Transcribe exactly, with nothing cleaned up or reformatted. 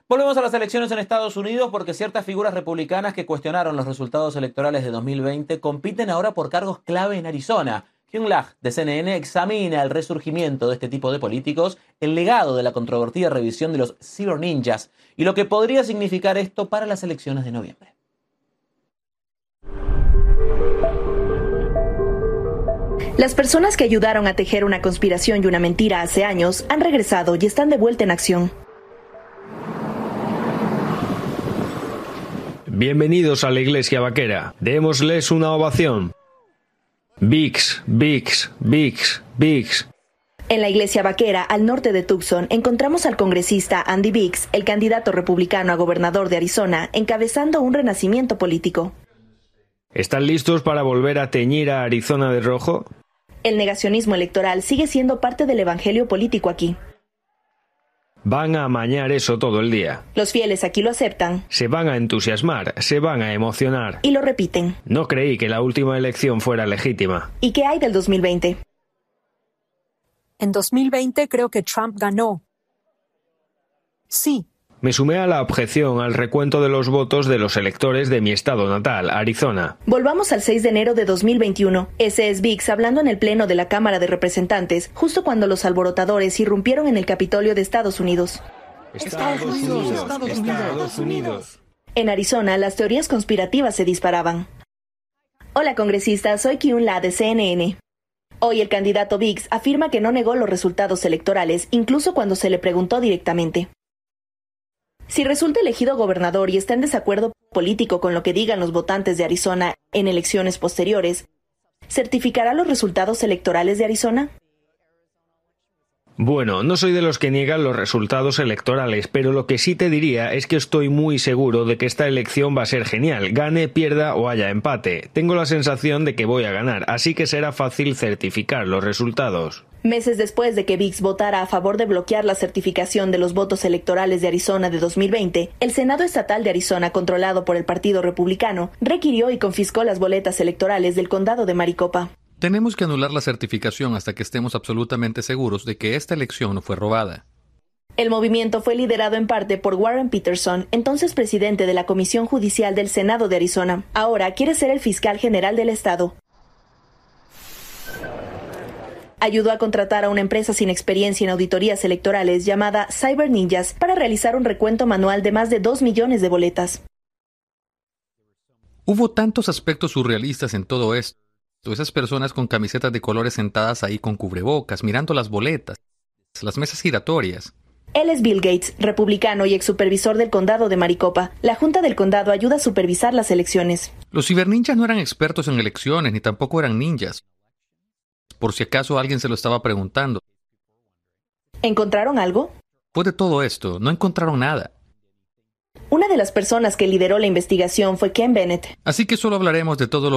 Volvemos a las elecciones en Estados Unidos porque ciertas figuras republicanas que cuestionaron los resultados electorales de dos mil veinte compiten ahora por cargos clave en Arizona. Hyun Lag, de C N N, examina el resurgimiento de este tipo de políticos, el legado de la controvertida revisión de los Cyber Ninjas y lo que podría significar esto para las elecciones de noviembre. Las personas que ayudaron a tejer una conspiración y una mentira hace años han regresado y están de vuelta en acción. Bienvenidos a la Iglesia Vaquera. Démosles una ovación. Biggs, Biggs, Biggs, Biggs. En la Iglesia Vaquera, al norte de Tucson, encontramos al congresista Andy Biggs, el candidato republicano a gobernador de Arizona, encabezando un renacimiento político. ¿Están listos para volver a teñir a Arizona de rojo? El negacionismo electoral sigue siendo parte del evangelio político aquí. Van a amañar eso todo el día. Los fieles aquí lo aceptan. Se van a entusiasmar, se van a emocionar. Y lo repiten. No creí que la última elección fuera legítima. ¿Y qué hay del dos mil veinte? En dos mil veinte creo que Trump ganó. Sí. Me sumé a la objeción al recuento de los votos de los electores de mi estado natal, Arizona. Volvamos al seis de enero de dos mil veintiuno. Ese es Biggs hablando en el pleno de la Cámara de Representantes, justo cuando los alborotadores irrumpieron en el Capitolio de Estados Unidos. Estados Unidos, Estados Unidos, Estados Unidos. En Arizona, las teorías conspirativas se disparaban. Hola, congresista, soy Hyun Lag de C N N. Hoy el candidato Biggs afirma que no negó los resultados electorales, incluso cuando se le preguntó directamente. Si resulta elegido gobernador y está en desacuerdo político con lo que digan los votantes de Arizona en elecciones posteriores, ¿certificará los resultados electorales de Arizona? Bueno, no soy de los que niegan los resultados electorales, pero lo que sí te diría es que estoy muy seguro de que esta elección va a ser genial, gane, pierda o haya empate. Tengo la sensación de que voy a ganar, así que será fácil certificar los resultados. Meses después de que Biggs votara a favor de bloquear la certificación de los votos electorales de Arizona de dos mil veinte, el Senado Estatal de Arizona, controlado por el Partido Republicano, requirió y confiscó las boletas electorales del condado de Maricopa. Tenemos que anular la certificación hasta que estemos absolutamente seguros de que esta elección no fue robada. El movimiento fue liderado en parte por Warren Peterson, entonces presidente de la Comisión Judicial del Senado de Arizona. Ahora quiere ser el fiscal general del estado. Ayudó a contratar a una empresa sin experiencia en auditorías electorales llamada Cyber Ninjas para realizar un recuento manual de más de dos millones de boletas. Hubo tantos aspectos surrealistas en todo esto. Esas personas con camisetas de colores sentadas ahí con cubrebocas, mirando las boletas, las mesas giratorias. Él es Bill Gates, republicano y ex supervisor del condado de Maricopa. La Junta del Condado ayuda a supervisar las elecciones. Los ciberninjas no eran expertos en elecciones, ni tampoco eran ninjas. Por si acaso alguien se lo estaba preguntando. ¿Encontraron algo? Después de todo esto, no encontraron nada. Una de las personas que lideró la investigación fue Ken Bennett. Así que solo hablaremos de todo lo